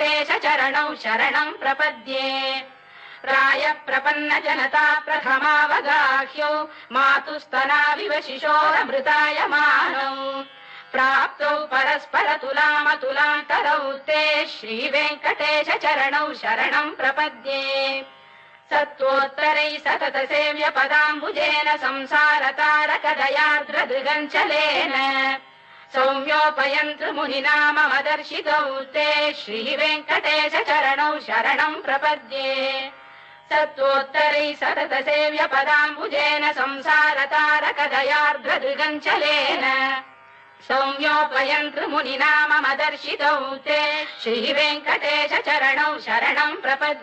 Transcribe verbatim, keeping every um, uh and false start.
वेङ्कटेश चरणौ शरणं प्रपद्ये प्राय प्रपन्न जनता प्रथमावगाह्यौ मातुस्तनाविव शिशोरमृतायमानौ प्राप्तौ परस्पर तुलामतुलान्तरौ ते श्रीवेङ्कटेश चरणौ शरणं प्रपद्ये सत्त्वोत्तरैः सतत सेव्य पदाम्बुजेन संसारतारकदयार्द्रदृगञ्चलेन सौम्योपयन्तृमुनिना मम दर्शितौ ते श्रीवेङ्कटेश चरणौ शरणं प्रपद्ये सत्त्वोत्तरैः सतत सेव्य पदाम्बुजेन संसारतारकदयार्द्रदृगञ्चलेन सौम्योपयन्तृमुनिना मम दर्शितौ ते श्रीवेङ्कटेश चरणौ शरणं प्रपद्ये।